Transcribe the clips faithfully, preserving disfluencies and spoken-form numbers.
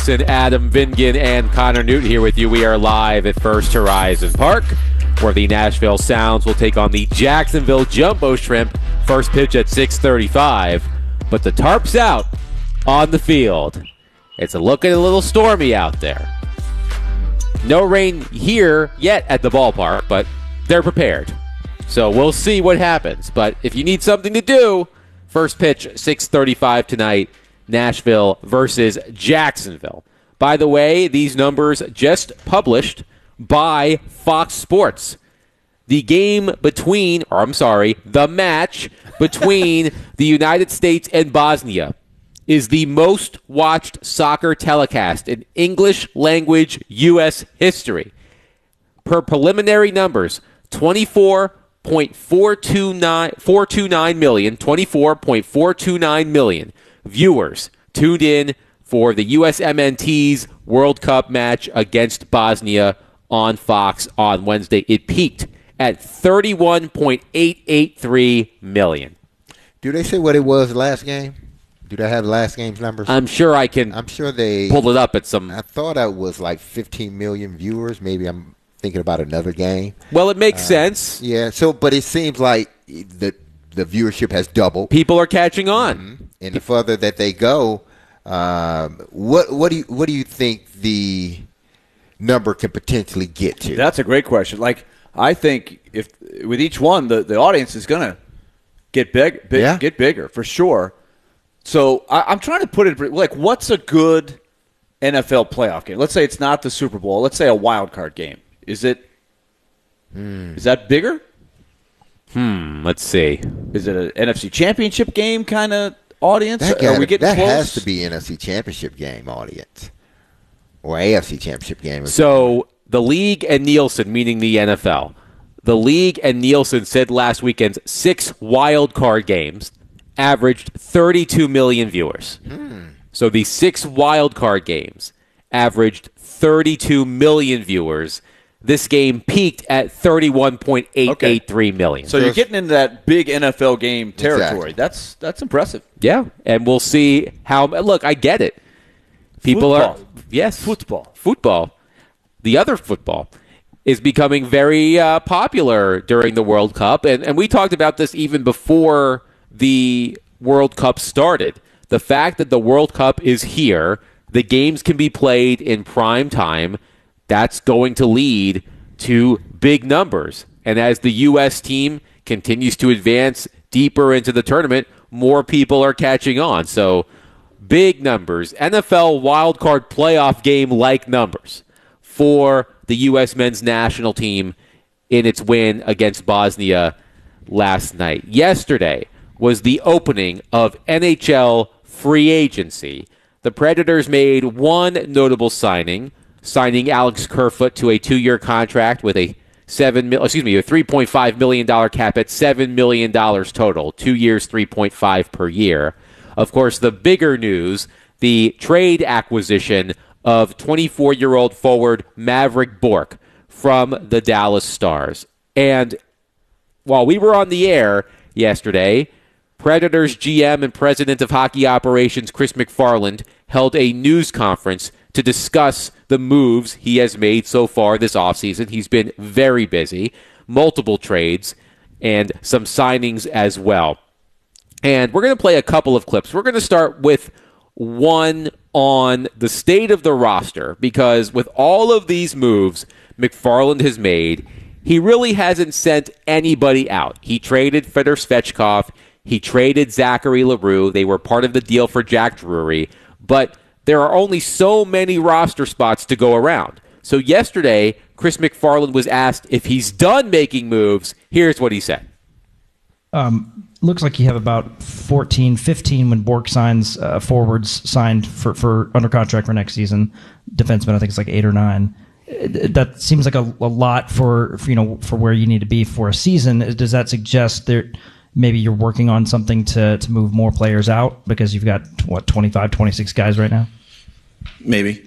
Adam Vingan and Connor Newt here with you. We are live at First Horizon Park, where the Nashville Sounds will take on the Jacksonville Jumbo Shrimp. First pitch at six thirty-five, but the tarp's out on the field. It's looking a little stormy out there. No rain here yet at the ballpark, but they're prepared. So we'll see what happens. But if you need something to do, first pitch six thirty-five tonight, Nashville versus Jacksonville. By the way, these numbers just published by Fox Sports. The game between, or I'm sorry, the match between the United States and Bosnia is the most watched soccer telecast in English language U S history. Per preliminary numbers, twenty-four point four two nine million, twenty-four point four two nine million viewers tuned in for the U S M N T's World Cup match against Bosnia on Fox on Wednesday. It peaked at thirty-one point eight eight three million. Do they say what it was last game? Do they have last game's numbers? I'm sure I can I'm sure they pull it up at some... I thought I was like fifteen million viewers. Maybe I'm thinking about another game. Well, it makes uh, sense. Yeah, so but it seems like the the viewership has doubled. People are catching on. Mm-hmm. And the further that they go, um, what what do you what do you think the number can potentially get to? That's a great question. Like, I think if with each one, the, the audience is going to get big, big yeah. get bigger for sure. So I, I'm trying to put it like, what's a good N F L playoff game? Let's say it's not the Super Bowl. Let's say a wild card game. Is it? Hmm. Is that bigger? Hmm. Let's see. Is it an N F C Championship game kind of audience? That, gotta, Are we getting that close? has to be N F C Championship game audience or A F C Championship game. So the league and Nielsen, meaning the N F L, the league and Nielsen said last weekend's six wild card games averaged thirty-two million viewers. Hmm. So the six wild card games averaged thirty-two million viewers. This game peaked at thirty-one point eight eight three okay. million. So you're getting into that big N F L game territory. Exactly. That's that's impressive. Yeah, and we'll see how. Look, I get it. People football. are yes, football, football. The other football is becoming very uh, popular during the World Cup, and and we talked about this even before the World Cup started. The fact that the World Cup is here, the games can be played in prime time. That's going to lead to big numbers. And as the U S team continues to advance deeper into the tournament, more people are catching on. So big numbers. N F L wildcard playoff game-like numbers for the U S men's national team in its win against Bosnia last night. Yesterday was the opening of N H L free agency. The Predators made one notable signing, signing Alex Kerfoot to a two-year contract with a seven mil, excuse me, a three point five million dollars cap at seven million dollars total, two years, three point five per year. Of course, the bigger news, the trade acquisition of twenty-four-year-old forward Maverick Bourque from the Dallas Stars. And while we were on the air yesterday, Predators G M and President of Hockey Operations Chris McFarland held a news conference to discuss the moves he has made so far this offseason. He's been very busy, multiple trades, and some signings as well. And we're going to play a couple of clips. We're going to start with one on the state of the roster, because with all of these moves McFarland has made, he really hasn't sent anybody out. He traded Fedor Svechkov. He traded Zachary LaRue. They were part of the deal for Jack Drury. But there are only so many roster spots to go around. So yesterday, Chris McFarland was asked if he's done making moves. Here's what he said. Um, looks like you have about fourteen, fifteen when Bourque signs uh, forwards signed for, for under contract for next season. Defensemen, I think it's like eight or nine. That seems like a, a lot for, for you know for where you need to be for a season. Does that suggest that maybe you're working on something to, to move more players out because you've got, what, twenty-five, twenty-six guys right now? Maybe.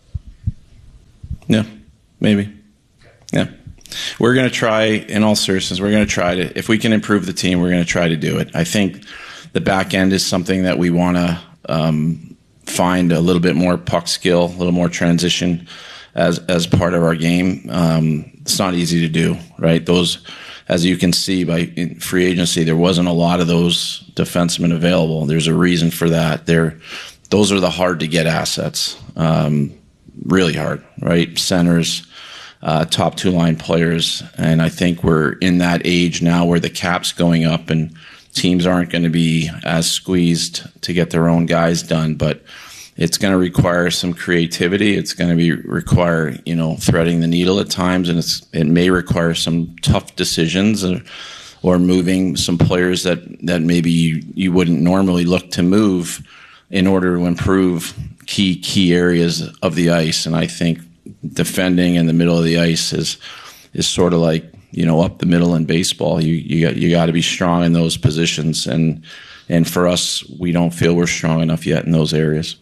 Yeah, maybe. Yeah. We're going to try, in all seriousness, we're going to try to, if we can improve the team, we're going to try to do it. I think the back end is something that we want to um, find a little bit more puck skill, a little more transition as as part of our game. Um, it's not easy to do, right? Those, as you can see by in free agency, there wasn't a lot of those defensemen available. There's a reason for that. They're, those are the hard to get assets, um, really hard, right? Centers, uh, top two line players, and I think we're in that age now where the cap's going up and teams aren't going to be as squeezed to get their own guys done, but it's going to require some creativity. It's going to be require, you know, threading the needle at times, and it's it may require some tough decisions or, or moving some players that, that maybe you, you wouldn't normally look to move in order to improve key key areas of the ice. And I think defending in the middle of the ice is is sort of like, you know, up the middle in baseball. You you got you got to be strong in those positions, and and for us, we don't feel we're strong enough yet in those areas.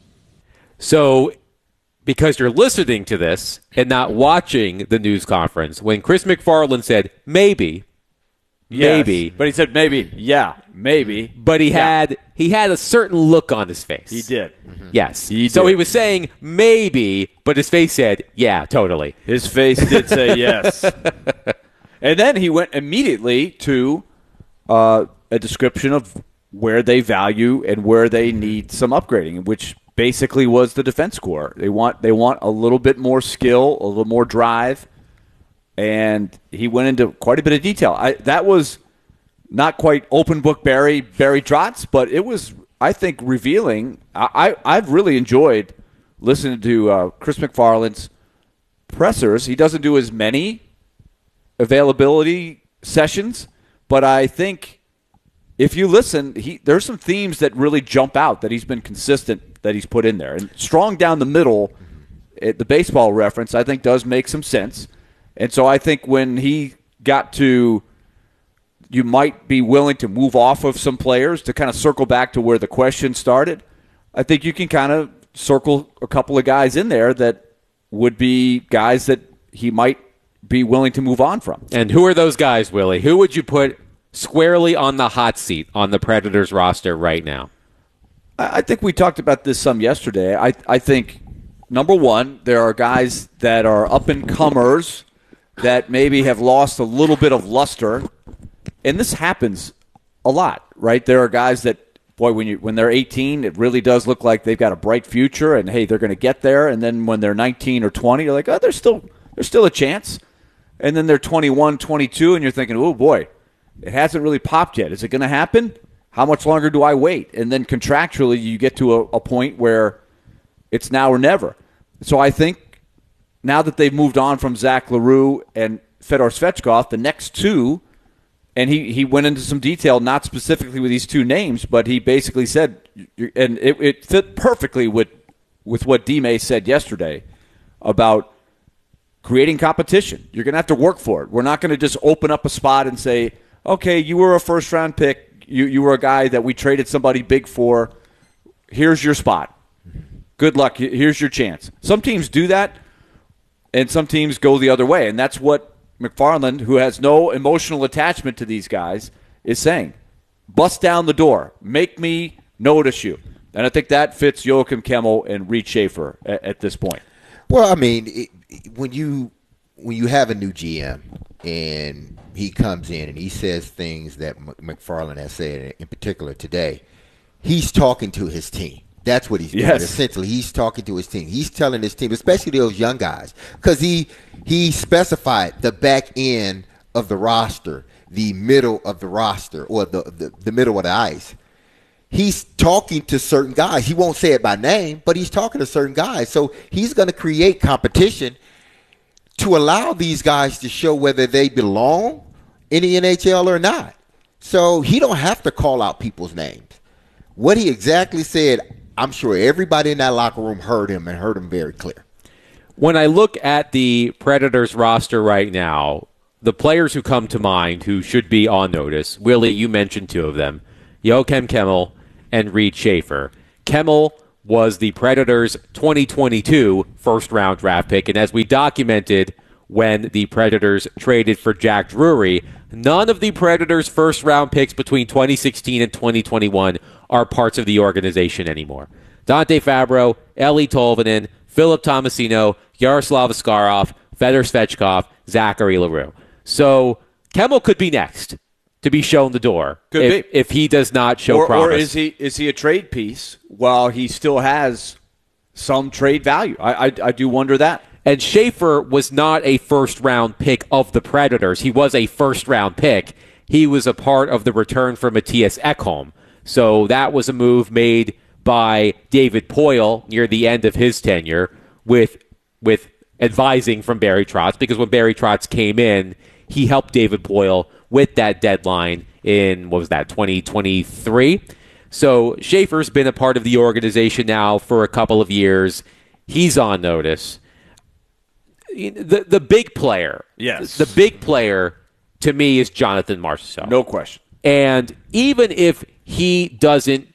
So, because you're listening to this and not watching the news conference, when Chris McFarland said maybe, Yes, maybe, but he said maybe, yeah, maybe. but he Yeah. had he had a certain look on his face. He did. Yes. He so did. he was saying maybe, but his face said, yeah, totally. His face did say yes. And then he went immediately to uh, a description of where they value and where they need some upgrading, which basically was the defense core. They want they want a little bit more skill, a little more drive, and he went into quite a bit of detail. I, that was not quite open book Barry Barry Trotz, but it was, I think, revealing. I, I I've really enjoyed listening to uh, Chris McFarland's pressers. He doesn't do as many availability sessions, but I think if you listen, he there's some themes that really jump out that he's been consistent that he's put in there. And strong down the middle, it, the baseball reference, I think, does make some sense. And so I think when he got to, you might be willing to move off of some players to kind of circle back to where the question started, I think you can kind of circle a couple of guys in there that would be guys that he might be willing to move on from. And who are those guys, Willie? Who would you put squarely on the hot seat on the Predators roster right now? I think we talked about this some yesterday. I I think, number one, there are guys that are up-and-comers that maybe have lost a little bit of luster. And this happens a lot, right? There are guys that, boy, when you when they're eighteen, it really does look like they've got a bright future, and, hey, they're going to get there. And then when they're nineteen or twenty, you're like, oh, there's still, there's still a chance. And then they're twenty-one, twenty-two, and you're thinking, oh, boy, it hasn't really popped yet. Is it going to happen? How much longer do I wait? And then contractually, you get to a, a point where it's now or never. So I think now that they've moved on from Zach LaRue and Fedor Svechkov, the next two, and he, he went into some detail, not specifically with these two names, but he basically said, and it, it fit perfectly with, with what D-May said yesterday about creating competition. You're going to have to work for it. We're not going to just open up a spot and say, okay, you were a first-round pick. You you were a guy that we traded somebody big for. Here's your spot. Good luck. Here's your chance. Some teams do that, and some teams go the other way. And that's what McFarland, who has no emotional attachment to these guys, is saying. Bust down the door. Make me notice you. And I think that fits Joachim Kemmel and Reed Schaefer at, at this point. Well, I mean, it, when you when you have a new G M and he comes in and he says things that McFarland has said, in particular today, he's talking to his team. That's what he's doing. Yes. Essentially, he's talking to his team. He's telling his team, especially those young guys, because he he specified the back end of the roster, the middle of the roster, or the, the, the middle of the ice. He's talking to certain guys. He won't say it by name, but he's talking to certain guys. So he's going to create competition to allow these guys to show whether they belong in the N H L or not. So he don't have to call out people's names. What he exactly said, I'm sure everybody in that locker room heard him and heard him very clear. When I look at the Predators roster right now, the players who come to mind who should be on notice, Willie, you mentioned two of them, Joachim Kemmel and Reed Schaefer. Kemmel was the Predators' twenty twenty-two first-round draft pick, and as we documented when the Predators traded for Jack Drury, none of the Predators' first-round picks between twenty sixteen and twenty twenty-one are parts of the organization anymore. Dante Fabro, Eli Tolvanen, Philip Tomasino, Yaroslav Askarov, Fedor Svechkov, Zachary LaRue. So Kemmel could be next to be shown the door Could if, be. if he does not show or, promise. Or is he is he a trade piece while he still has some trade value? I, I, I do wonder that. And Schaefer was not a first-round pick of the Predators. He was a first-round pick. He was a part of the return for Matthias Ekholm. So that was a move made by David Poile near the end of his tenure with with advising from Barry Trotz, because when Barry Trotz came in, he helped David Poile with that deadline in, what was that, twenty twenty-three? So Schaefer's been a part of the organization now for a couple of years. He's on notice. The the big player, Yes. the big player to me is Jonathan Marchessault. No question. And even if he doesn't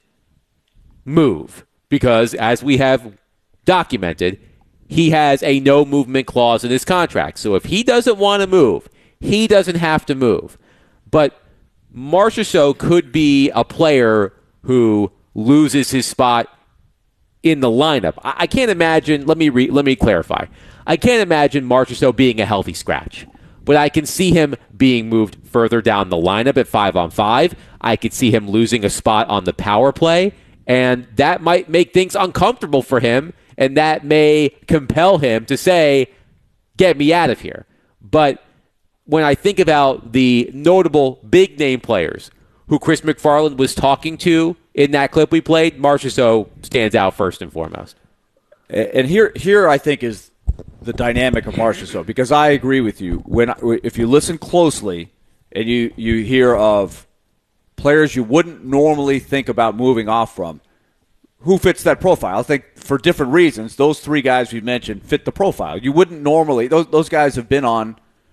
move, because as we have documented, he has a no movement clause in his contract. So if he doesn't want to move, he doesn't have to move. But Marchessault could be a player who loses his spot in the lineup. I, I can't imagine, let me re, let me clarify. I can't imagine Marchessault being a healthy scratch. But I can see him being moved further down the lineup at five on five. I could see him losing a spot on the power play, and that might make things uncomfortable for him, and that may compel him to say, get me out of here. But when I think about the notable big-name players who Chris McFarland was talking to in that clip we played, Marchessault stands out first and foremost. And here, here I think is the dynamic of Marchessault, because I agree with you. When if you listen closely and you, you hear of players you wouldn't normally think about moving off from, who fits that profile? I think for different reasons, those three guys we mentioned fit the profile. You wouldn't normally; those those guys have been on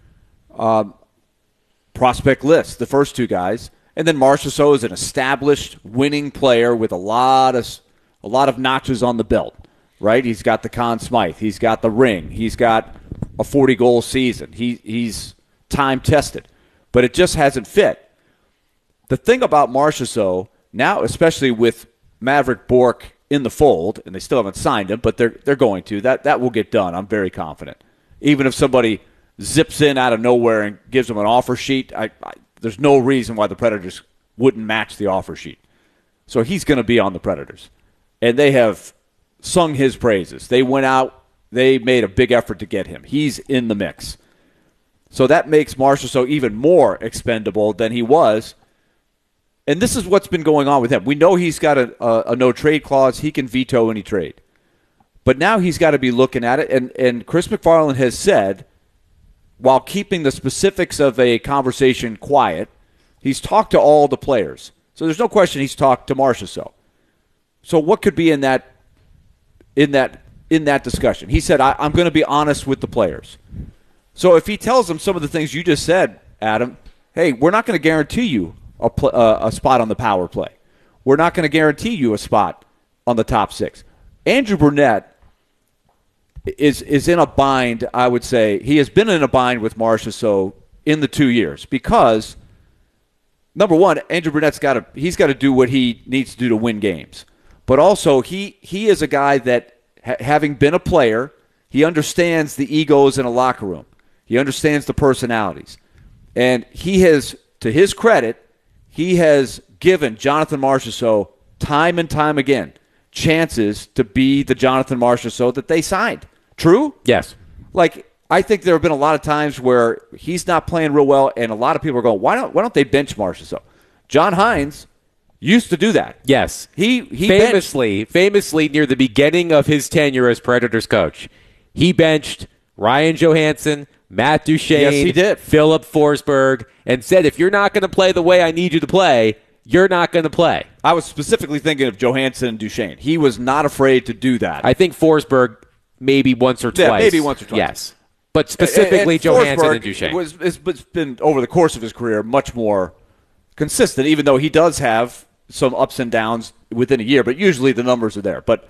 um, prospect lists, the first two guys, and then Marchessault is an established winning player with a lot of a lot of notches on the belt. Right? He's got the Conn Smythe. He's got the ring. He's got a forty-goal season. He, he's time-tested. But it just hasn't fit. The thing about Marchessault now, especially with Maverick Bourque in the fold, and they still haven't signed him, but they're they're going to, that, that will get done. I'm very confident. Even if somebody zips in out of nowhere and gives them an offer sheet, I, I, there's no reason why the Predators wouldn't match the offer sheet. So he's going to be on the Predators. And they have sung his praises. They went out. They made a big effort to get him. He's in the mix. So that makes Marchessault even more expendable than he was. And this is what's been going on with him. We know he's got a, a, a no-trade clause. He can veto any trade. But now he's got to be looking at it. And, and Chris McFarland has said, while keeping the specifics of a conversation quiet, he's talked to all the players. So there's no question he's talked to Marchessault. So what could be in that in that in that discussion? He said, I, I'm going to be honest with the players. So if he tells them some of the things you just said, Adam, hey, we're not going to guarantee you a, pl- uh, a spot on the power play. We're not going to guarantee you a spot on the top six. Andrew Brunette is is in a bind, I would say. He has been in a bind with Marchessault in the two years because, number one, Andrew Brunette's got to he's got to do what he needs to do to win games. But also, he, he is a guy that, ha- having been a player, he understands the egos in a locker room. He understands the personalities. And he has, to his credit, he has given Jonathan Marchessault time and time again chances to be the Jonathan Marchessault that they signed. True? Yes. Like, I think there have been a lot of times where he's not playing real well, and a lot of people are going, why don't, why don't they bench Marchessault? John Hines used to do that. Yes. He he famously, benched. famously near the beginning of his tenure as Predators coach, he benched Ryan Johansson, Matt Duchene, Yes, he did. Philip Forsberg, and said, if you're not going to play the way I need you to play, you're not going to play. I was specifically thinking of Johansson and Duchene. He was not afraid to do that. I think Forsberg maybe once or Yeah, twice. maybe once or twice. Yes. But specifically and, and Johansson Forsberg and Duchene. Was, is, has been, over the course of his career, much more consistent, even though he does have some ups and downs within a year, but usually the numbers are there. But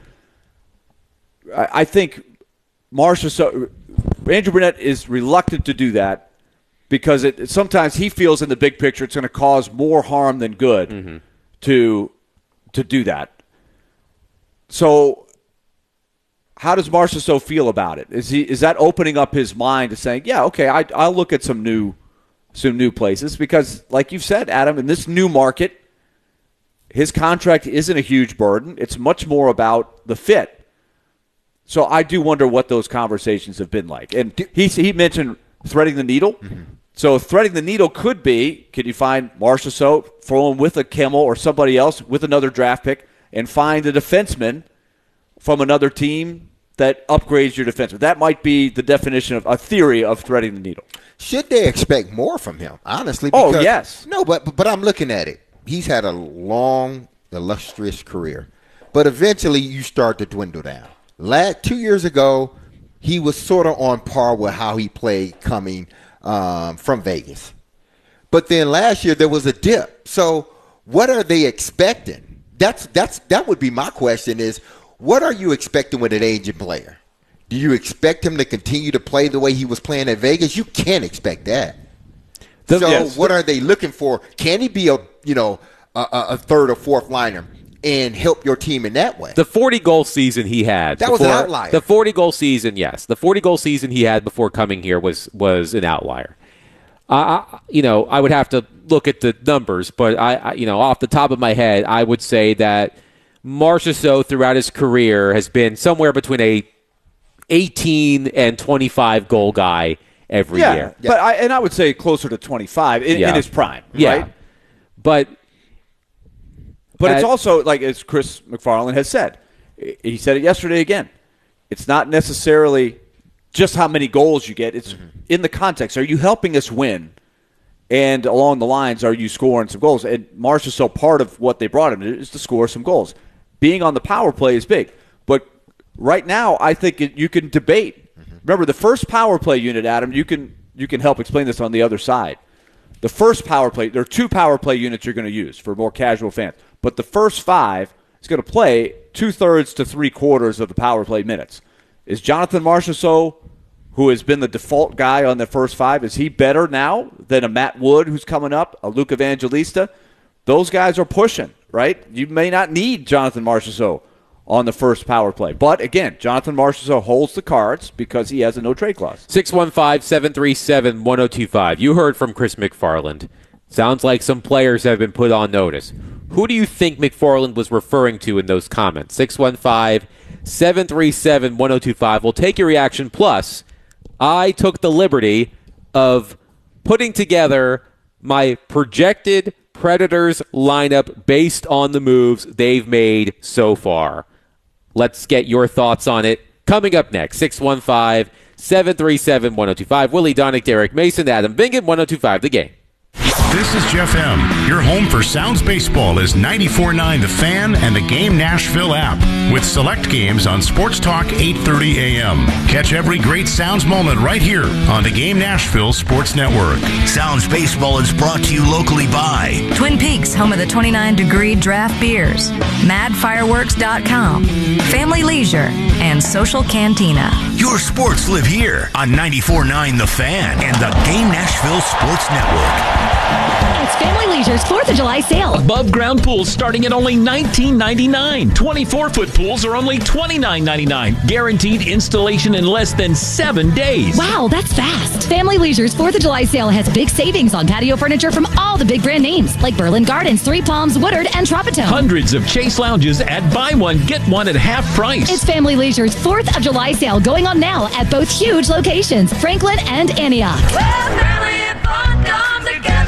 I, I think Marchessault, Andrew Brunette is reluctant to do that because it, sometimes he feels in the big picture it's going to cause more harm than good mm-hmm. to to do that. So how does Marchessault feel about it? Is he is that opening up his mind to saying, yeah, okay, I, I'll look at some new some new places? Because, like you've said, Adam, in this new market, his contract isn't a huge burden. It's much more about the fit. So I do wonder what those conversations have been like. And he he mentioned threading the needle. Mm-hmm. So threading the needle could be, can you find Marchessault, throw him with a Kimmel or somebody else with another draft pick, and find a defenseman from another team that upgrades your defenseman? That might be the definition of a theory of threading the needle. Should they expect more from him, honestly? Because, oh, yes. No, but but I'm looking at it. He's had a long, illustrious career. But eventually you start to dwindle down. Last, two years ago, he was sort of on par with how he played coming um, from Vegas. But then last year there was a dip. So what are they expecting? That's that's that would be my question is, what are you expecting with an aging player? Do you expect him to continue to play the way he was playing at Vegas? You can't expect that. The, so yes. What are they looking for? Can he be a you know a, a third or fourth liner and help your team in that way? The forty-goal season he had. That before, was an outlier. The forty-goal season, yes. The forty-goal season he had before coming here was was an outlier. Uh, you know, I would have to look at the numbers, but I, I, you know, off the top of my head, I would say that Marchessault throughout his career has been somewhere between a eighteen and twenty-five goal guy every yeah, year. Yeah, but I, and I would say closer to twenty-five in, yeah. in his prime, yeah. right? But but at, it's also like as Chris McFarland has said, he said it yesterday again. It's not necessarily just how many goals you get. It's mm-hmm. in the context. Are you helping us win? And along the lines, are you scoring some goals? And Marchessault, part of what they brought him is to score some goals. Being on the power play is big. But right now, I think it, you can debate. Mm-hmm. Remember, the first power play unit, Adam, you can you can help explain this on the other side. The first power play, there are two power play units you're going to use for more casual fans. But the first five is going to play two-thirds to three-quarters of the power play minutes. Is Jonathan Marchessault, who has been the default guy on the first five, is he better now than a Matt Wood who's coming up, a Luke Evangelista? Those guys are pushing, right? You may not need Jonathan Marchessault on the first power play. But, again, Jonathan Marchessault holds the cards because he has a no-trade clause. six one five, seven three seven, one oh two five. You heard from Chris McFarland. Sounds like some players have been put on notice. Who do you think McFarland was referring to in those comments? six one five, seven three seven, one oh two five. We'll take your reaction. Plus, I took the liberty of putting together my projected Predators lineup based on the moves they've made so far. Let's get your thoughts on it. Coming up next, six one five, seven three seven, one oh two five. Willie Donick, Derek Mason, Adam Bingen, one oh two five, The Game. This is Jeff M. Your home for Sounds Baseball is ninety-four point nine The Fan and the Game Nashville app with select games on Sports Talk eight thirty a.m. Catch every great Sounds moment right here on the Game Nashville Sports Network. Sounds Baseball is brought to you locally by Twin Peaks, home of the twenty-nine degree draft beers, mad fireworks dot com, Family Leisure, and Social Cantina. Your sports live here on ninety-four point nine The Fan and the Game Nashville Sports Network. It's Family Leisure's fourth of July sale. Above ground pools starting at only nineteen ninety-nine dollars. twenty-four foot pools are only twenty-nine ninety-nine dollars. Guaranteed installation in less than seven days. Wow, that's fast. Family Leisure's fourth of July sale has big savings on patio furniture from all the big brand names like Berlin Gardens, Three Palms, Woodard, and Tropitone. Hundreds of Chase lounges at buy one, get one at half price. It's Family Leisure's fourth of July sale going on now at both huge locations, Franklin and Antioch. Well, family and fun come together.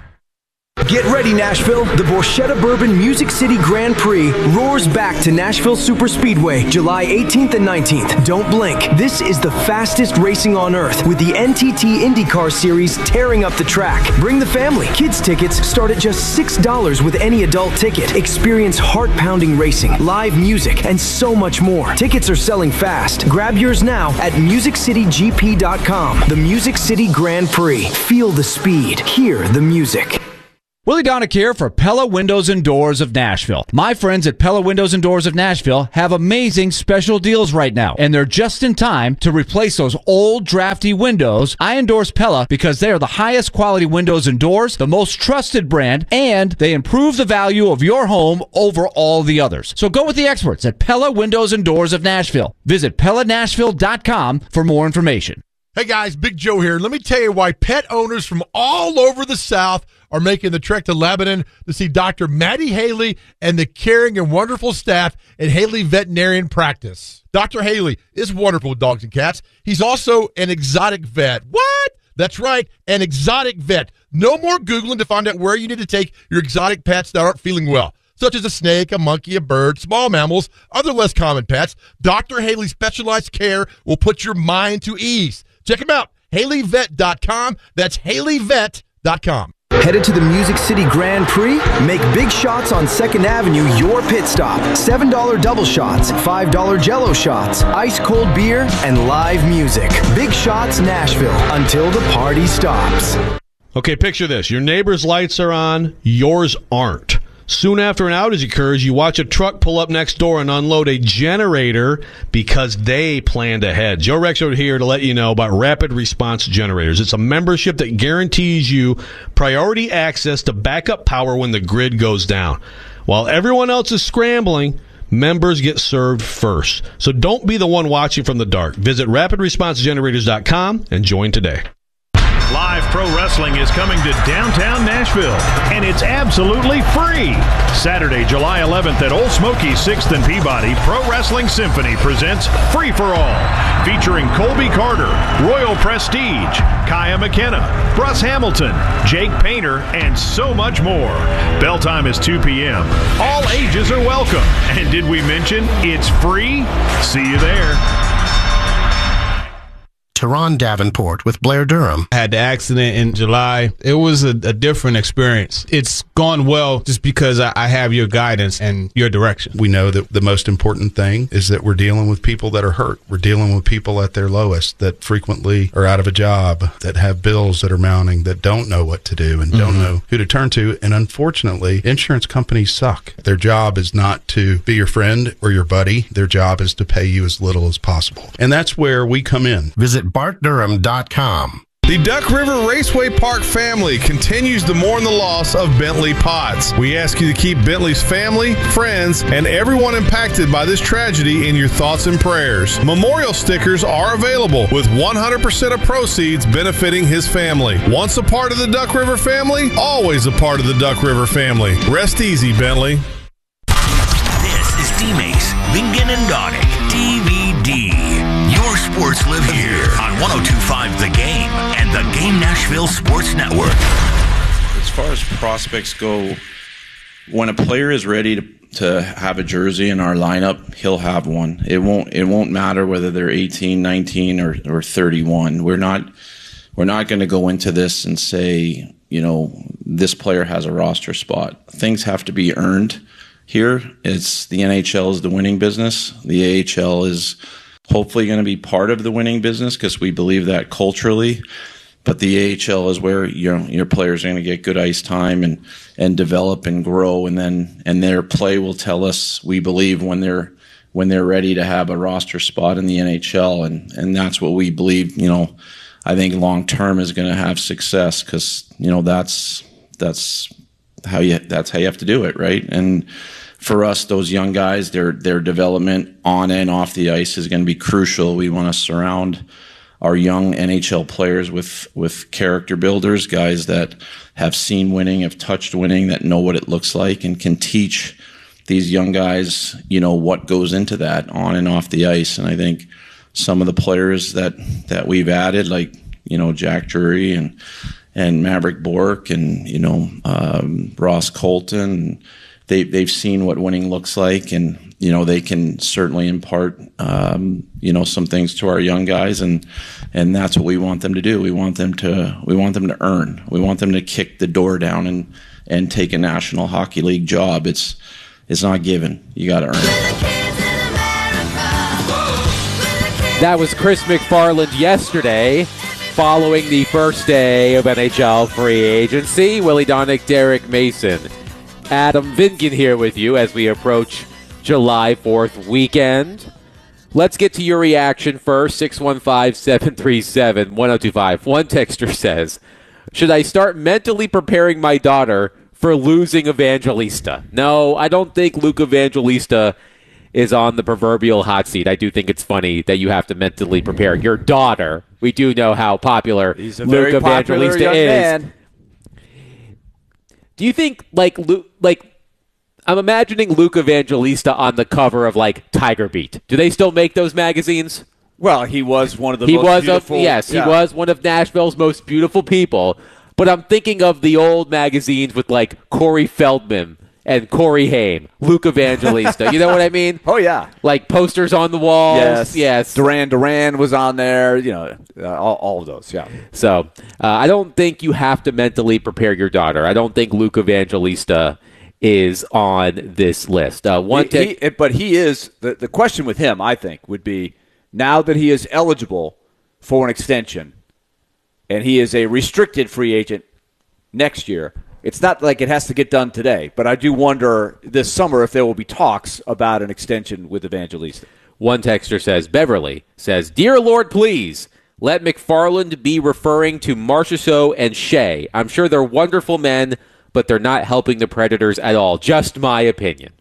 Get ready, Nashville. The Borchetta Bourbon Music City Grand Prix roars back to Nashville Superspeedway July eighteenth and nineteenth. Don't blink. This is the fastest racing on earth with the N T T IndyCar Series tearing up the track. Bring the family. Kids tickets start at just six dollars with any adult ticket. Experience heart-pounding racing, live music, and so much more. Tickets are selling fast. Grab yours now at music city g p dot com. The Music City Grand Prix. Feel the speed. Hear the music. Willie Donick here for Pella Windows and Doors of Nashville. My friends at Pella Windows and Doors of Nashville have amazing special deals right now, and they're just in time to replace those old drafty windows. I endorse Pella because they are the highest quality windows and doors, the most trusted brand, and they improve the value of your home over all the others. So go with the experts at Pella Windows and Doors of Nashville. Visit Pella Nashville dot com for more information. Hey guys, Big Joe here. Let me tell you why pet owners from all over the South are making the trek to Lebanon to see Doctor Maddie Haley and the caring and wonderful staff at Haley Veterinarian Practice. Doctor Haley is wonderful with dogs and cats. He's also an exotic vet. What? That's right, an exotic vet. No more Googling to find out where you need to take your exotic pets that aren't feeling well, such as a snake, a monkey, a bird, small mammals, other less common pets. Doctor Haley's specialized care will put your mind to ease. Check him out, Haley Vet dot com. That's Haley Vet dot com. Headed to the Music City Grand Prix? Make big shots on second Avenue your pit stop. seven dollars double shots, five dollars Jell-O shots, ice-cold beer, and live music. Big Shots Nashville, until the party stops. Okay, picture this. Your neighbor's lights are on, yours aren't. Soon after an outage occurs, you watch a truck pull up next door and unload a generator because they planned ahead. Joe Rexrode here to let you know about Rapid Response Generators. It's a membership that guarantees you priority access to backup power when the grid goes down. While everyone else is scrambling, members get served first. So don't be the one watching from the dark. Visit rapid response generators dot com and join today. Live Pro Wrestling is coming to downtown Nashville, and it's absolutely free. Saturday, July eleventh at Old Smoky's sixth and Peabody, Pro Wrestling Symphony presents Free For All, featuring Colby Carter, Royal Prestige, Kaya McKenna, Bruce Hamilton, Jake Painter, and so much more. Bell time is two p.m. All ages are welcome. And did we mention it's free? See you there. Teron Davenport with Blair Durham. I had the accident in July. It was a, a different experience. It's gone well just because I, I have your guidance and your direction. We know that the most important thing is that we're dealing with people that are hurt. We're dealing with people at their lowest that frequently are out of a job, that have bills that are mounting, that don't know what to do and mm-hmm. don't know who to turn to. And unfortunately, insurance companies suck. Their job is not to be your friend or your buddy. Their job is to pay you as little as possible. And that's where we come in. Visit bart durham dot com. The Duck River Raceway Park family continues to mourn the loss of Bentley Potts. We ask you to keep Bentley's family, friends, and everyone impacted by this tragedy in your thoughts and prayers. Memorial stickers are available with one hundred percent of proceeds benefiting his family. Once a part of the Duck River family, always a part of the Duck River family. Rest easy, Bentley. This is D-Mace, Bingen and Donick, D V D. Your sports live here on one oh two point five The Game and the Game Nashville Sports Network. As far as prospects go, when a player is ready to, to have a jersey in our lineup, he'll have one. It won't it won't matter whether they're eighteen, nineteen, or, or thirty-one. We're not we're not going to go into this and say, you know, this player has a roster spot. Things have to be earned here. It's the N H L is the winning business. The A H L is hopefully going to be part of the winning business because we believe that culturally. But the A H L is where your your players are going to get good ice time and and develop and grow, and then and their play will tell us, we believe, when they're when they're ready to have a roster spot in the N H L, and and that's what we believe. You know, I think long term is going to have success because you know that's that's how you that's how you have to do it, right? And for us, those young guys, their their development on and off the ice is going to be crucial. We want to surround our young N H L players with with character builders, guys that have seen winning, have touched winning, that know what it looks like, and can teach these young guys, you know, what goes into that on and off the ice. And I think some of the players that that we've added, like you know Jack Drury and and Maverick Bork and you know um, Ross Colton. They, they've seen what winning looks like, and you know they can certainly impart um, you know some things to our young guys, and and that's what we want them to do. We want them to we want them to earn. We want them to kick the door down and and take a National Hockey League job. It's it's not given. You got to earn it. That was Chris McFarland yesterday following the first day of N H L free agency. Willie Donick, Derek Mason, Adam Vingan here with you as we approach July fourth weekend. Let's get to your reaction first. six one five, seven three seven, one oh two five. One texter says, should I start mentally preparing my daughter for losing Evangelista? No, I don't think Luke Evangelista is on the proverbial hot seat. I do think it's funny that you have to mentally prepare your daughter. We do know how popular He's a Luke very popular Evangelista young is. man. Do you think, like, Luke, like, I'm imagining Luke Evangelista on the cover of, like, Tiger Beat. Do they still make those magazines? Well, he was one of the he most was beautiful. Of, yes, yeah. he was one of Nashville's most beautiful people. But I'm thinking of the old magazines with, like, Corey Feldman and Corey Haim, Luke Evangelista. You know what I mean? Oh, yeah. Like posters on the walls. Yes. Yes. Duran Duran was on there. You know, uh, all, all of those, yeah. So uh, I don't think you have to mentally prepare your daughter. I don't think Luke Evangelista is on this list. Uh, one he, he, it, but he is, the, the question with him, I think, would be now that he is eligible for an extension and he is a restricted free agent next year, it's not like it has to get done today, but I do wonder this summer if there will be talks about an extension with Evangelista. One texter says, Beverly says, Dear Lord, please let McFarland be referring to Marchessault and Shea. I'm sure they're wonderful men, but they're not helping the Predators at all. Just my opinion.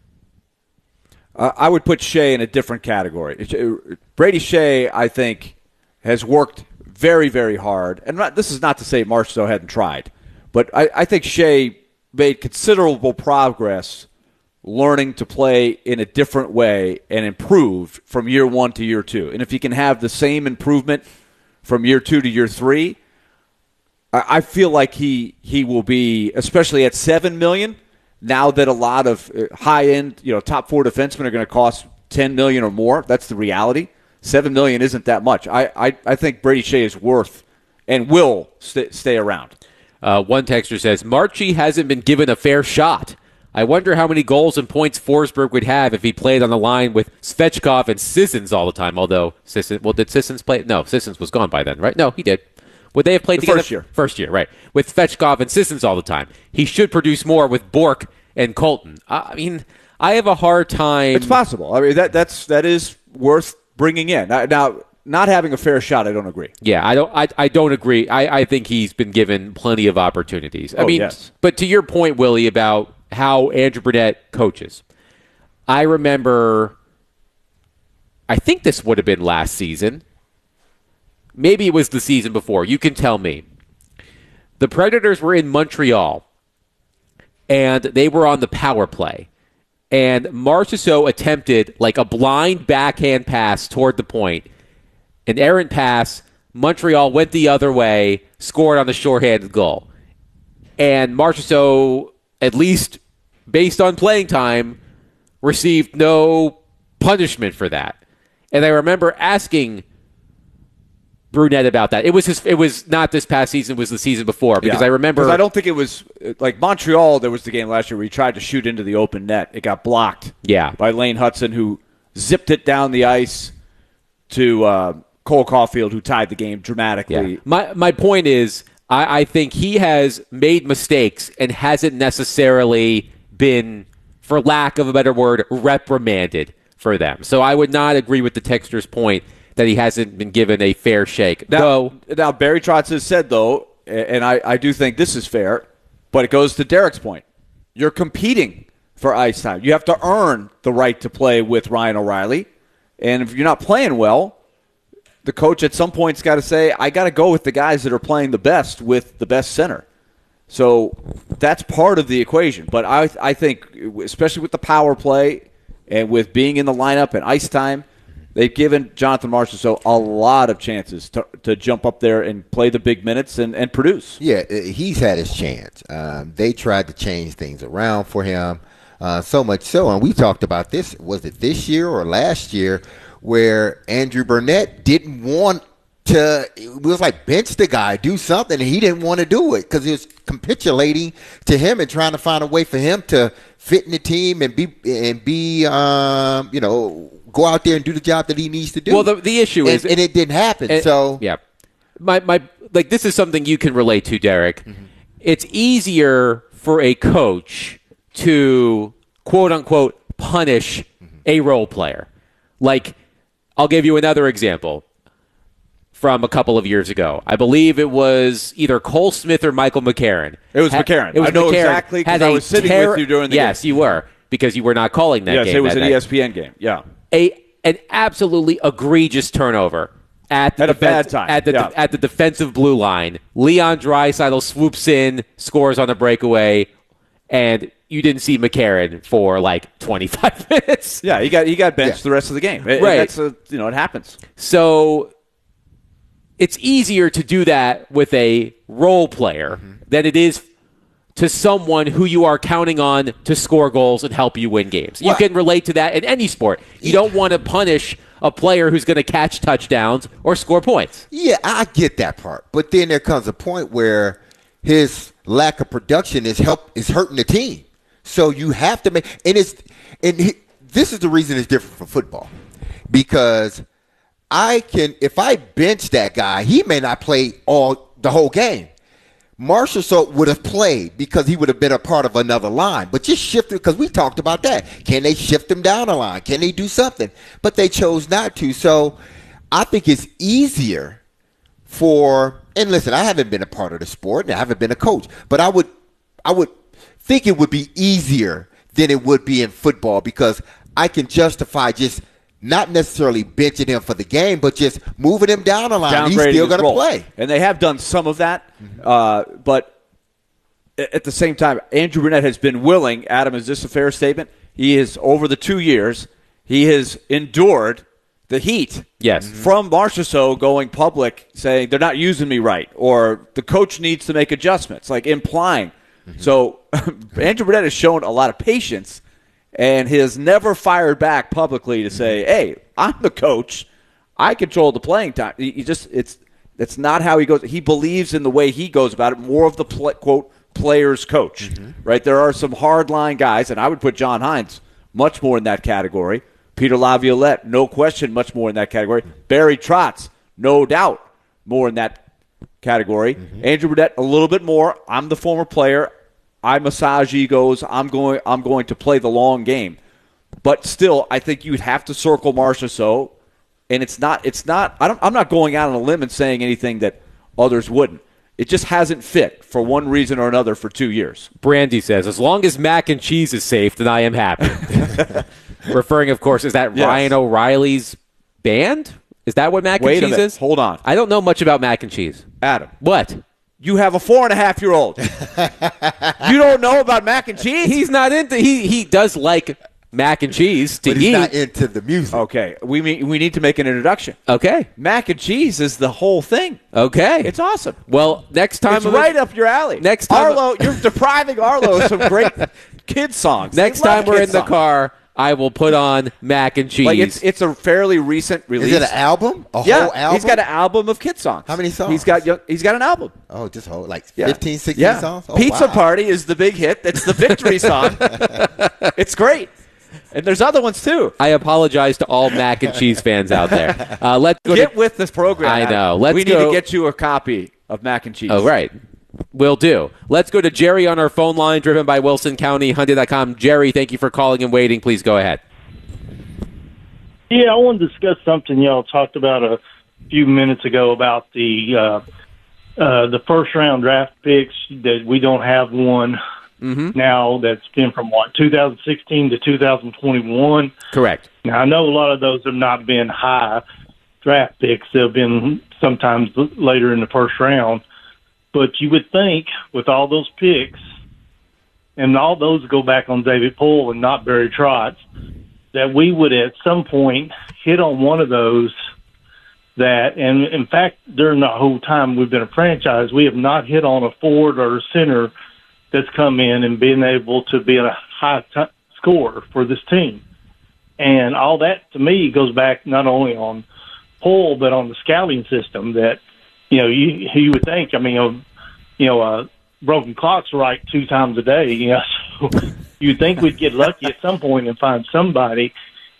Uh, I would put Shea in a different category. Brady Shea, I think, has worked very, very hard. And not, this is not to say Marchessault hadn't tried. But I, I think Shea made considerable progress learning to play in a different way and improved from year one to year two. And if he can have the same improvement from year two to year three, I, I feel like he he will be, especially at seven million dollars, now that a lot of high-end, you know, top four defensemen are going to cost ten million dollars or more. That's the reality. seven million dollars isn't that much. I, I, I think Brady Shea is worth and will st- stay around. Uh, one texter says, Marchie hasn't been given a fair shot. I wonder how many goals and points Forsberg would have if he played on the line with Svechkov and Sissons all the time. Although, Sissons, well, did Sissons play? No, Sissons was gone by then, right? No, he did. Would they have played the together? First year. First year, right. With Svechkov and Sissons all the time. He should produce more with Bork and Colton. I mean, I have a hard time. It's possible. I mean, that that's that is worth bringing in. Now, now not having a fair shot, I don't agree. Yeah, I don't. I, I don't agree. I, I think he's been given plenty of opportunities. I oh, mean, yes. But to your point, Willie, about how Andrew Brunette coaches, I remember. I think this would have been last season. Maybe it was the season before. You can tell me. The Predators were in Montreal, and they were on the power play. And Marchessault attempted like a blind backhand pass toward the point. An errant pass. Montreal went the other way, scored on the shorthanded goal. And Marchessault, at least based on playing time, received no punishment for that. And I remember asking Brunette about that. It was his, it was not this past season, it was the season before. Because yeah. I remember... Because I don't think it was... Like Montreal, there was the game last year where he tried to shoot into the open net. It got blocked yeah. by Lane Hudson, who zipped it down the ice to uh, Cole Caulfield, who tied the game dramatically. Yeah. My, my point is, I, I think he has made mistakes and hasn't necessarily been, for lack of a better word, reprimanded for them. So I would not agree with the texter's point that he hasn't been given a fair shake. Now, though, now Barry Trotz has said, though, and I, I do think this is fair, but it goes to Derek's point. You're competing for ice time. You have to earn the right to play with Ryan O'Reilly. And if you're not playing well, the coach at some point's got to say, I got to go with the guys that are playing the best with the best center. So that's part of the equation. But I, I think, especially with the power play and with being in the lineup and ice time, they've given Jonathan Marchessault a lot of chances to, to jump up there and play the big minutes and, and produce. Yeah, he's had his chance. Um, they tried to change things around for him, uh, so much so, and we talked about this, was it this year or last year, where Andrew Burnett didn't want to, it was like bench the guy, do something, and he didn't want to do it because he was capitulating to him and trying to find a way for him to fit in the team and be, and be um, you know, go out there and do the job that he needs to do. Well, the, the issue and, is... And it didn't happen, and, so... Yeah. my my like this is something you can relate to, Derek. Mm-hmm. It's easier for a coach to quote unquote punish mm-hmm. a role player. Like, I'll give you another example from a couple of years ago. I believe it was either Cole Smith or Michael McCarron. It was had, McCarron. It was I know McCarron. exactly because I was sitting ter- with you during the yes, game. Yes, you were, because you were not calling that yes, game. Yes, it was that an night. E S P N game. Yeah. A An absolutely egregious turnover at the at defense, a bad time. At the, yeah. at the defensive blue line. Leon Draisaitl swoops in, scores on the breakaway, and you didn't see McCarron for like twenty-five minutes. Yeah, he got he got benched yeah. the rest of the game. It, right. That's a, you know, it happens. So it's easier to do that with a role player mm-hmm. than it is to someone who you are counting on to score goals and help you win games. You well, can relate to that in any sport. You don't want to punish a player who's going to catch touchdowns or score points. Yeah, I get that part. But then there comes a point where his lack of production is help is hurting the team. So you have to make and it's and he, this is the reason it's different from football. Because I can if I bench that guy, he may not play all the whole game. Marshall so would have played because he would have been a part of another line. But just shift it because we talked about that. Can they shift him down the line? Can they do something? But they chose not to. So I think it's easier for and listen, I haven't been a part of the sport and I haven't been a coach, but I would I would think it would be easier than it would be in football because I can justify just not necessarily benching him for the game, but just moving him down the line. He's still going to play. And they have done some of that. Mm-hmm. Uh, but at the same time, Andrew Brunette has been willing. Adam, is this a fair statement? He is, over the two years, he has endured the heat yes. from Marchessault going public saying they're not using me right or the coach needs to make adjustments, like implying. Mm-hmm. So Andrew Brunette has shown a lot of patience and he has never fired back publicly to say, hey, I'm the coach. I control the playing time. He just it's it's not how he goes. He believes in the way he goes about it, more of the, play, quote, player's coach. Mm-hmm. Right? There are some hard-line guys, and I would put John Hines much more in that category. Peter Laviolette, no question, much more in that category. Barry Trotz, no doubt, more in that category. Mm-hmm. Andrew Brunette, a little bit more. I'm the former player. I massage egos. I'm going. I'm going to play the long game, but still, I think you'd have to circle Marchessault, and it's not. It's not. I don't. I'm not going out on a limb and saying anything that others wouldn't. It just hasn't fit for one reason or another for two years. Brandy says, as long as mac and cheese is safe, then I am happy. Referring, of course, is that yes. Ryan O'Reilly's band? Is that what mac Wait and cheese a minute. is? Hold on. I don't know much about mac and cheese. Adam, what? You have a four and a half year old. You don't know about mac and cheese? He's not into. He he does like mac and cheese to but he's eat. Not into the music. Okay, we mean, we need to make an introduction. Okay, mac and cheese is the whole thing. Okay, it's awesome. Well, next time it's right in, up your alley. Next time, Arlo, you're depriving Arlo of some great kids songs. Next time we're in songs. the car, I will put on mac and cheese. Like it's it's a fairly recent release. Is it an album? A yeah, whole album? He's got an album of kid songs. How many songs? He's got he's got an album. Oh, just whole like yeah. fifteen, sixteen yeah. songs? Oh, Pizza wow. Party is the big hit. It's the victory song. It's great. And there's other ones too. I apologize to all mac and cheese fans out there. Uh, let's go get to, with this program. I know. Let's we go, need to get you a copy of mac and cheese. Oh, right. Will do. Let's go to Jerry on our phone line, driven by Wilson County Hyundai dot com. Jerry, thank you for calling and waiting. Please go ahead. Yeah, I want to discuss something y'all talked about a few minutes ago about the uh, uh, the first round draft picks, that we don't have one mm-hmm. now that's been from, what, two thousand sixteen to two thousand twenty-one? Correct. Now, I know a lot of those have not been high draft picks. They've been sometimes later in the first round. But you would think with all those picks, and all those go back on David Poole and not Barry Trotz, that we would at some point hit on one of those that, and in fact, during the whole time we've been a franchise, we have not hit on a forward or a center that's come in and been able to be a high t- scorer for this team. And all that, to me, goes back not only on Poole, but on the scouting system that, you know, you, you would think, I mean, you know, you know uh, broken clocks right two times a day, you know, so you'd think we'd get lucky at some point and find somebody.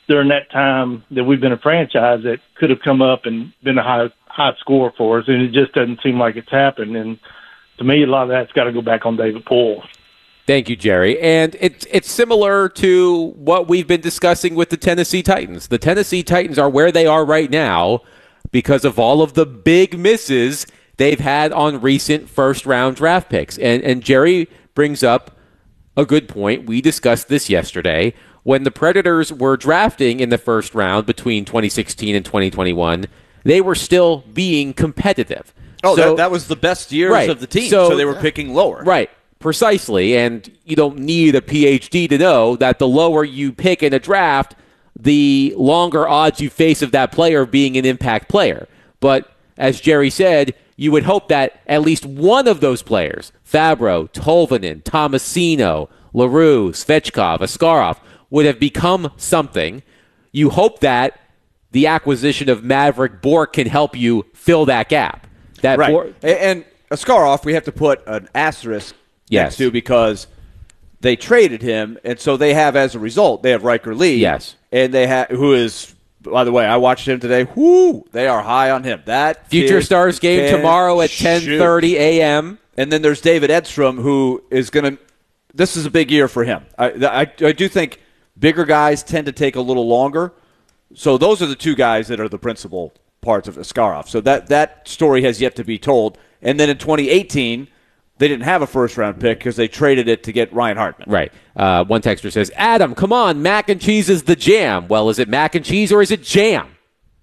during that time that we've been a franchise that could have come up and been a high high score for us, and it just doesn't seem like it's happened. And to me, a lot of that's got to go back on David Poole. Thank you, Jerry. And it's it's similar to what we've been discussing with the Tennessee Titans. The Tennessee Titans are where they are right now because of all of the big misses they've had on recent first-round draft picks. And, and Jerry brings up a good point. We discussed this yesterday. When the Predators were drafting in the first round between twenty sixteen and twenty twenty-one, they were still being competitive. Oh, so, that, that was the best years right. of the team, so, so they were picking lower. Right. Precisely, and you don't need a P H D to know that the lower you pick in a draft, the longer odds you face of that player being an impact player. But as Jerry said, you would hope that at least one of those players, Fabro, Tolvanen, Tomasino, LaRue, Svechkov, Askarov, would have become something. You hope that the acquisition of Maverick Bourque can help you fill that gap. That right. Bourque, and Askarov, we have to put an asterisk yes. next to because they traded him, and so they have, as a result, they have Riker Lee. Yes. And they have, who is, by the way, I watched him today. Whoo, they are high on him. That Future Stars game tomorrow at ten thirty a.m. And then there's David Edstrom, who is going to, this is a big year for him. I, I, I do think bigger guys tend to take a little longer. So those are the two guys that are the principal parts of Askarov. So that, that story has yet to be told. And then in twenty eighteen, they didn't have a first-round pick because they traded it to get Ryan Hartman. Right. Uh, one texter says, Adam, come on, mac and cheese is the jam. Well, is it mac and cheese or is it jam?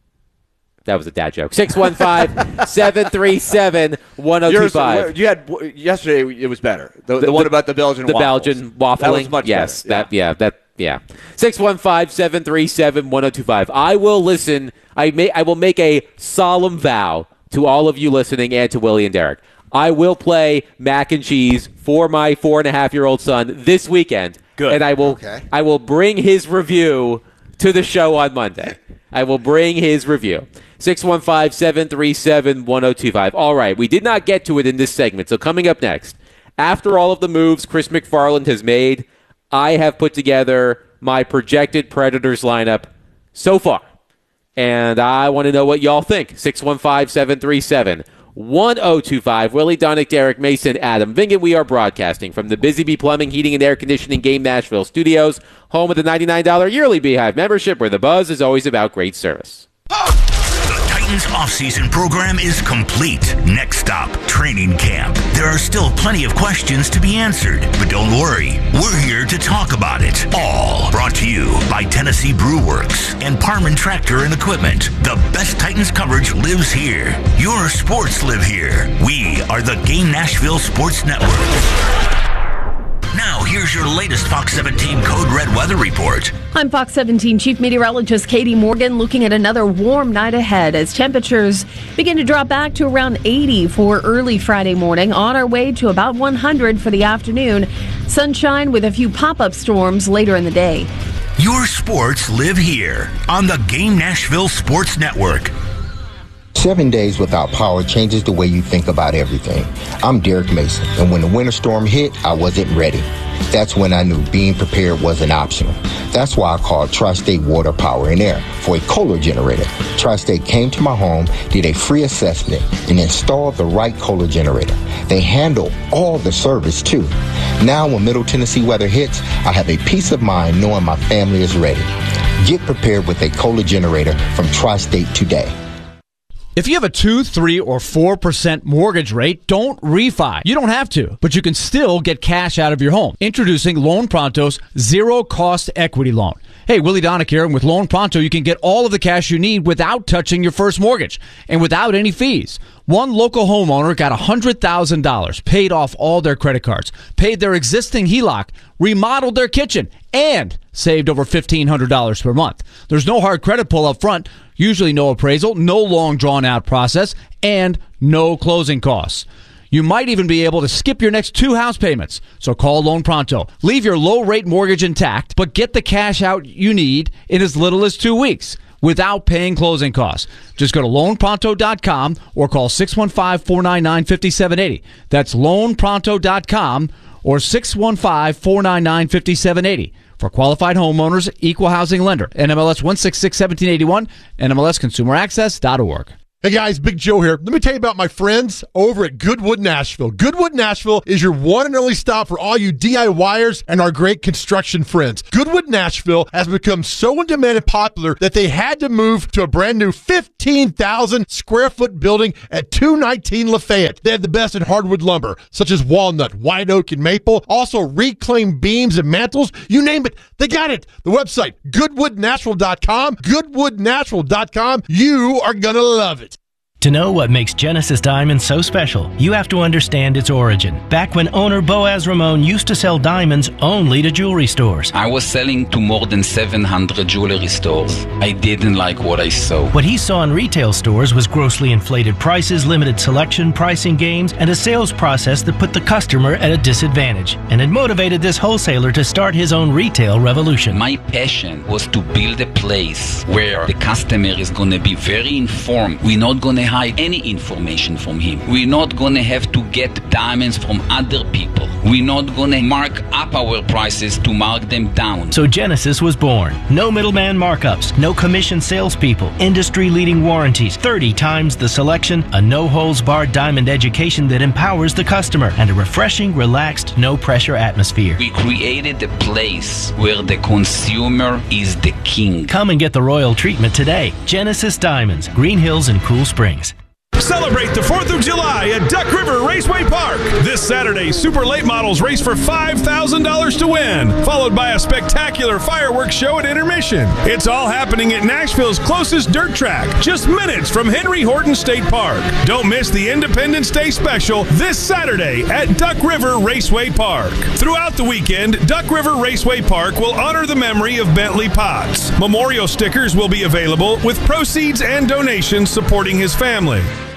That was a dad joke. six one five, seven three seven, one oh two five. You had, yesterday it was better. The, the, the one about the Belgian the waffles. Belgian waffling. That was much yes, better. Yeah. That, yeah, that, yeah. six one five, seven three seven, one oh two five. I will listen. I may. I will make a solemn vow to all of you listening and to Willie and Derek. I will play mac and cheese for my four and a half year old son this weekend. Good. And I will. Okay. I will bring his review to the show on Monday. I will bring his review. six one five, seven three seven, one oh two five. All right, we did not get to it in this segment, so coming up next, after all of the moves Chris McFarland has made, I have put together my projected Predators lineup so far, and I want to know what y'all think. six one five, seven three seven, one oh two five. Willie Donick, Derek Mason, Adam Vingan. We are broadcasting from the Busy Bee Plumbing, Heating, and Air Conditioning Game Nashville studios, home of the ninety-nine dollars yearly Beehive membership, where the buzz is always about great service. The Titans offseason program is complete. Next stop, training camp. There are still plenty of questions to be answered, but don't worry. We're here to talk about it all. Brought to you by Tennessee Brew Works and Parman Tractor and Equipment. The best Titans coverage lives here. Your sports live here. We are the Game Nashville Sports Network. Now, here's your latest Fox seventeen Code Red weather report. I'm Fox seventeen Chief Meteorologist Katie Morgan looking at another warm night ahead as temperatures begin to drop back to around eighty for early Friday morning, on our way to about one hundred for the afternoon. Sunshine with a few pop-up storms later in the day. Your sports live here on the Game Nashville Sports Network. Seven days without power changes the way you think about everything. I'm Derek Mason, and when the winter storm hit, I wasn't ready. That's when I knew being prepared wasn't optional. That's why I called Tri-State Water, Power, and Air for a Kohler generator. Tri-State came to my home, did a free assessment, and installed the right Kohler generator. They handle all the service, too. Now, when Middle Tennessee weather hits, I have a peace of mind knowing my family is ready. Get prepared with a Kohler generator from Tri-State today. If you have a two, three, or four percent mortgage rate, don't refi. You don't have to, but you can still get cash out of your home. Introducing Loan Pronto's zero-cost equity loan. Hey, Willie Donick here, and with Loan Pronto, you can get all of the cash you need without touching your first mortgage and without any fees. One local homeowner got one hundred thousand dollars, paid off all their credit cards, paid their existing H E L O C, remodeled their kitchen, and saved over fifteen hundred dollars per month. There's no hard credit pull up front, usually no appraisal, no long drawn-out process, and no closing costs. You might even be able to skip your next two house payments. So call Loan Pronto. Leave your low-rate mortgage intact, but get the cash out you need in as little as two weeks without paying closing costs. Just go to loan pronto dot com or call six one five, four nine nine, five seven eight zero. That's loan pronto dot com or six one five, four nine nine, five seven eight zero. for qualified homeowners, equal housing lender. N M L S one sixty-six seventeen eighty-one, N M L S consumer access dot org. Hey guys, Big Joe here. Let me tell you about my friends over at Goodwood Nashville. Goodwood Nashville is your one and only stop for all you DIYers and our great construction friends. Goodwood Nashville has become so in demand and popular that they had to move to a brand new fifteen thousand square foot building at two nineteen Lafayette. They have the best in hardwood lumber, such as walnut, white oak, and maple. Also reclaimed beams and mantles. You name it, they got it. The website, goodwood natural dot com. goodwood natural dot com. You are going to love it. To know what makes Genesis Diamonds so special, you have to understand its origin. Back when owner Boaz Ramon used to sell diamonds only to jewelry stores. I was selling to more than seven hundred jewelry stores. I didn't like what I saw. What he saw in retail stores was grossly inflated prices, limited selection, pricing games, and a sales process that put the customer at a disadvantage. And it motivated this wholesaler to start his own retail revolution. My passion was to build a place where the customer is going to be very informed. We're not going to hide any information from him. We're not going to have to get diamonds from other people. We're not going to mark up our prices to mark them down. So Genesis was born. No middleman markups, no commission salespeople, industry-leading warranties, thirty times the selection, a no-holds-barred diamond education that empowers the customer, and a refreshing, relaxed, no-pressure atmosphere. We created a place where the consumer is the king. Come and get the royal treatment today. Genesis Diamonds, Green Hills and Cool Springs. Celebrate the fourth of July at Duck River Raceway Park. This Saturday, Super Late Models race for five thousand dollars to win, followed by a spectacular fireworks show at intermission. It's all happening at Nashville's closest dirt track, just minutes from Henry Horton State Park. Don't miss the Independence Day special this Saturday at Duck River Raceway Park. Throughout the weekend, Duck River Raceway Park will honor the memory of Bentley Potts. Memorial stickers will be available with proceeds and donations supporting his family.